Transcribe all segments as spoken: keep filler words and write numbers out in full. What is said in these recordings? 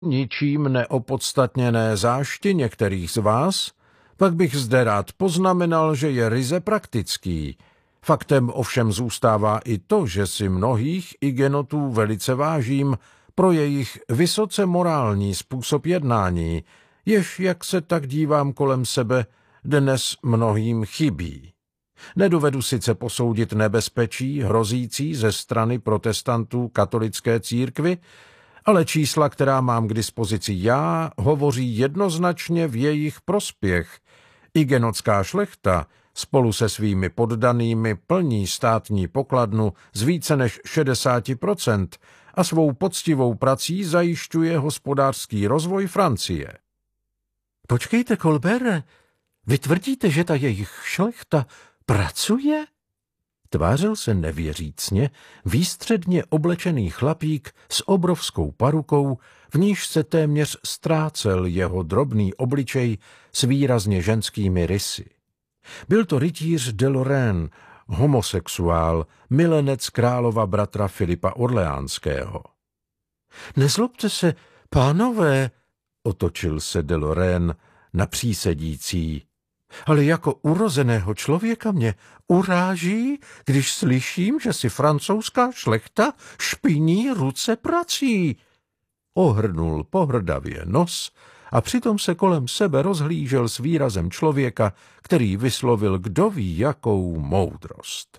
ničím neopodstatněné zášti některých z vás, pak bych zde rád poznamenal, že je ryze praktický. Faktem ovšem zůstává i to, že si mnohých igenotů velice vážím pro jejich vysoce morální způsob jednání, jež, jak se tak dívám kolem sebe, dnes mnohým chybí. Nedovedu sice posoudit nebezpečí hrozící ze strany protestantů katolické církvy, ale čísla, která mám k dispozici já, hovoří jednoznačně v jejich prospěch. Igenotská šlechta spolu se svými poddanými plní státní pokladnu z více než šedesát procent a svou poctivou prací zajišťuje hospodářský rozvoj Francie. Počkejte, Colbere, vy tvrdíte, že ta jejich šlechta pracuje? Tvářil se nevěřícně výstředně oblečený chlapík s obrovskou parukou, v níž se téměř ztrácel jeho drobný obličej s výrazně ženskými rysy. Byl to rytíř de Lorraine, homosexuál, milenec králova bratra Filipa Orleánského. Nezlobte se, pánové, otočil se de Lorraine na přísedící, ale jako urozeného člověka mě uráží, když slyším, že si francouzská šlechta špiní ruce prací. Ohrnul pohrdavě nos a přitom se kolem sebe rozhlížel s výrazem člověka, který vyslovil kdo ví jakou moudrost.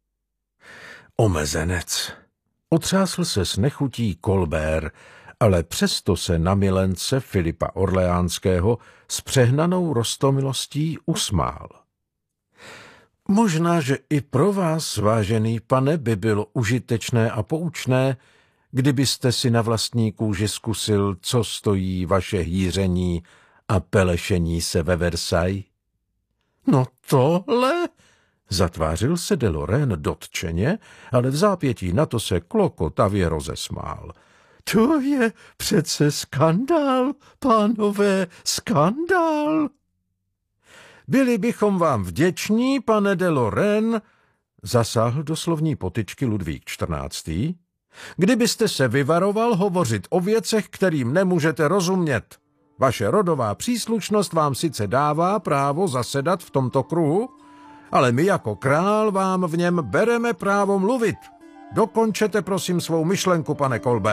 Omezenec. Otřásl se s nechutí Colbert, ale přesto se na milence Filipa Orleánského s přehnanou roztomilostí usmál. Možná, že i pro vás, vážený pane, by bylo užitečné a poučné, kdybyste si na vlastní kůži zkusil, co stojí vaše hýření a pelešení se ve Versailles. No tohle, zatvářil se de Lorraine dotčeně, ale v zápětí na to se klokotavě rozesmál. To je přece skandál, pánové, skandál. Byli bychom vám vděční, pane de Lorraine, zasáhl do slovní potyčky Ludvík čtrnáctý, kdybyste se vyvaroval hovořit o věcech, kterým nemůžete rozumět. Vaše rodová příslušnost vám sice dává právo zasedat v tomto kruhu, ale my jako král vám v něm bereme právo mluvit. Dokončete prosím svou myšlenku, pane Colbert.